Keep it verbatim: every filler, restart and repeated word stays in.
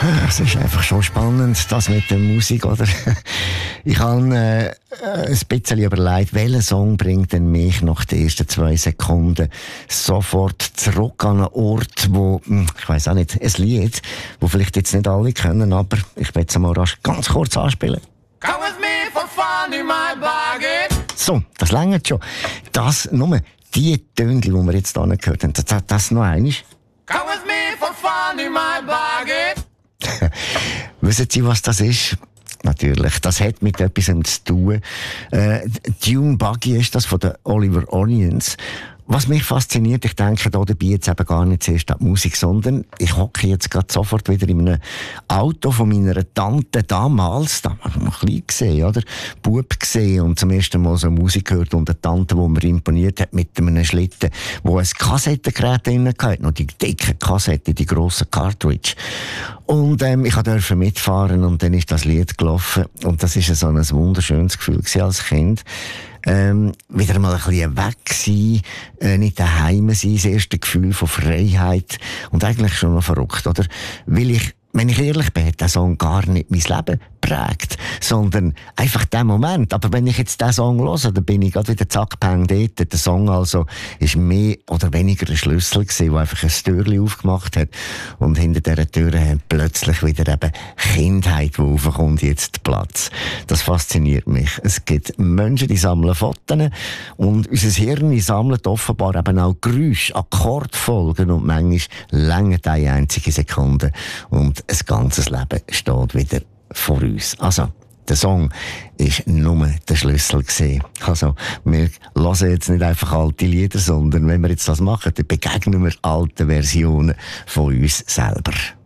Es ist einfach schon spannend, das mit der Musik, oder? Ich habe äh, ein bisschen überlegt, welcher Song bringt denn mich nach den ersten zwei Sekunden sofort zurück an einen Ort, wo, ich weiss auch nicht, ein Lied, wo vielleicht jetzt nicht alle können, aber ich will es mal rasch ganz kurz anspielen. Come with me for fun in my bargain. So, das reicht schon. Das, nur die Töne, die wir jetzt hier gehört haben, das, das noch einmal. Come with me for fun in my bargain. Wissen Sie, was das ist? Natürlich, das hat mit etwas zu tun. Äh, Dune Buggy ist das von den Oliver Onions. Was mich fasziniert, ich denke da dabei jetzt eben gar nicht zuerst an die Musik, sondern ich hocke jetzt gerade sofort wieder in einem Auto von meiner Tante damals, da war ich noch klein gesehen, oder? Bub gesehen und zum ersten Mal so Musik gehört und eine Tante, die mir imponiert hat mit einem Schlitten, wo ein Kassettengerät drin hatte, noch die dicke Kassette, die grosse Cartridge. Und ähm, ich durfte mitfahren und dann ist das Lied gelaufen und das ist so ein wunderschönes Gefühl gewesen als Kind. Ähm, wieder mal ein bisschen weg sein, äh, nicht daheim sein, das erste Gefühl von Freiheit und eigentlich schon noch verrückt, oder? Weil ich, wenn ich ehrlich bin, hat der Song gar nicht mein Leben geprägt, sondern einfach der Moment. Aber wenn ich jetzt diesen Song höre, dann bin ich gerade wieder zack, peng dort. Der Song also ist mehr oder weniger ein Schlüssel gewesen, der einfach ein Türchen aufgemacht hat und hinter dieser Tür hat plötzlich wieder eben Kindheit, die aufkommt, jetzt Platz. Das fasziniert mich. Es gibt Menschen, die sammeln Fotos und unser Hirn sammelt offenbar eben auch Geräusche, Akkordfolgen und manchmal länger eine einzige Sekunde und ein ganzes Leben steht wieder vor uns. Also, der Song ist nur der Schlüssel gewesen. Also, wir hören jetzt nicht einfach alte Lieder, sondern wenn wir jetzt das machen, dann begegnen wir alten Versionen von uns selber.